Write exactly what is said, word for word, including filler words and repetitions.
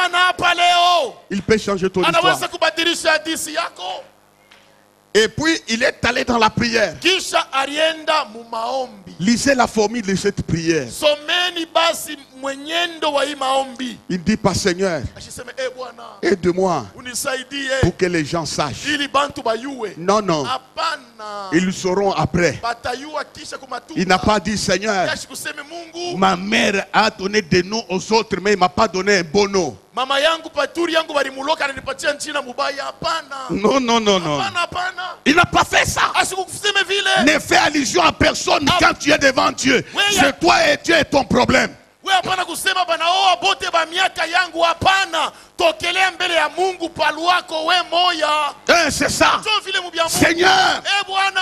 Il peut changer ton histoire. Et puis il est allé dans la prière. Lisez la formule de cette prière. Il dit pas Seigneur, aide-moi pour que les gens sachent. Non, non. Ils le sauront après. Il n'a pas dit Seigneur, ma mère a donné des noms aux autres, mais il ne m'a pas donné un bon nom. Mama yangu paturi yangu balimuloka ananipatia njina mubaya. Hapana. Non, non, non, non. Hapana, hapana. Il n'a pas fait ça. Asikuseme vile. Ne fais allusion à personne Ab... quand tu es devant Dieu. C'est toi et Dieu est ton problème. We hapana kusema bana oa bote ba miaka yangu. Hapana. Tokelea mbele ya Mungu paluako we moya. Eh, c'est ça. Seigneur,